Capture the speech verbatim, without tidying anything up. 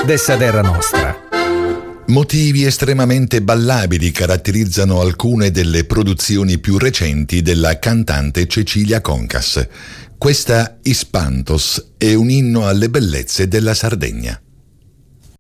dessa terra nostra. Motivi estremamente ballabili caratterizzano alcune delle produzioni più recenti della cantante Cecilia Concas. Questa Ispantos è un inno alle bellezze della Sardegna.